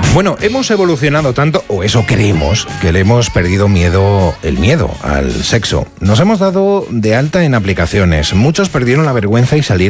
Bueno, hemos evolucionado tanto, o eso creemos, que le hemos perdido el miedo al sexo. Nos hemos dado de alta en aplicaciones. Muchos perdieron la vergüenza y salieron